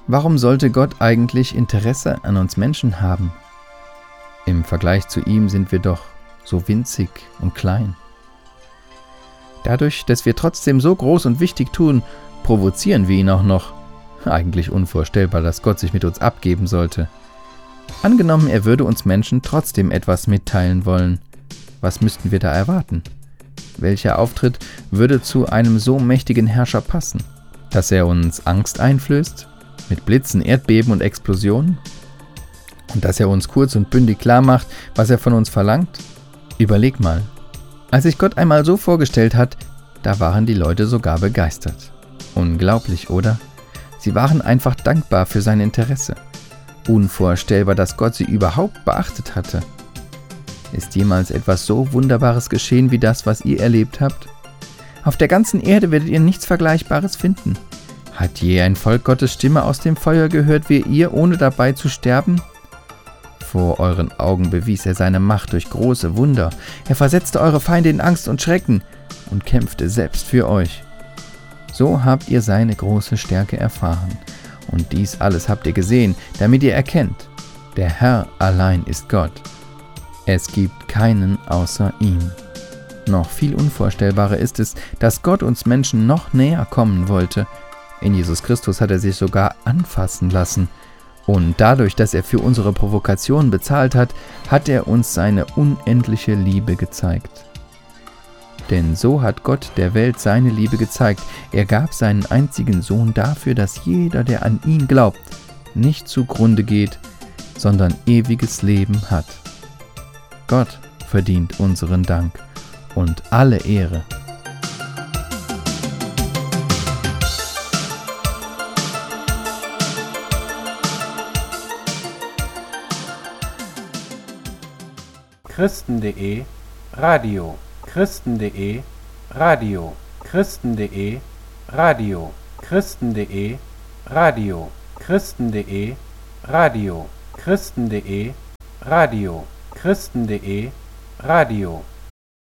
Warum sollte Gott eigentlich Interesse an uns Menschen haben? Im Vergleich zu ihm sind wir doch so winzig und klein. Dadurch, dass wir trotzdem so groß und wichtig tun, provozieren wir ihn auch noch. Eigentlich unvorstellbar, dass Gott sich mit uns abgeben sollte. Angenommen, er würde uns Menschen trotzdem etwas mitteilen wollen. Was müssten wir da erwarten? Welcher Auftritt würde zu einem so mächtigen Herrscher passen? Dass er uns Angst einflößt? Mit Blitzen, Erdbeben und Explosionen? Und dass er uns kurz und bündig klar macht, was er von uns verlangt? Überleg mal. Als sich Gott einmal so vorgestellt hat, da waren die Leute sogar begeistert. Unglaublich, oder? Sie waren einfach dankbar für sein Interesse. Unvorstellbar, dass Gott sie überhaupt beachtet hatte. Ist jemals etwas so Wunderbares geschehen wie das, was ihr erlebt habt? Auf der ganzen Erde werdet ihr nichts Vergleichbares finden. Hat je ein Volk Gottes Stimme aus dem Feuer gehört wie ihr, ohne dabei zu sterben? Vor euren Augen bewies er seine Macht durch große Wunder. Er versetzte eure Feinde in Angst und Schrecken und kämpfte selbst für euch. So habt ihr seine große Stärke erfahren. Und dies alles habt ihr gesehen, damit ihr erkennt, der Herr allein ist Gott. Es gibt keinen außer ihm. Noch viel unvorstellbarer ist es, dass Gott uns Menschen noch näher kommen wollte. In Jesus Christus hat er sich sogar anfassen lassen. Und dadurch, dass er für unsere Provokation bezahlt hat, hat er uns seine unendliche Liebe gezeigt. Denn so hat Gott der Welt seine Liebe gezeigt. Er gab seinen einzigen Sohn dafür, dass jeder, der an ihn glaubt, nicht zugrunde geht, sondern ewiges Leben hat. Gott verdient unseren Dank und alle Ehre. Christen.de Radio Christen.de Radio Christen.de Radio Christen.de Radio Christen.de Radio Christen.de Radio Christen.de Radio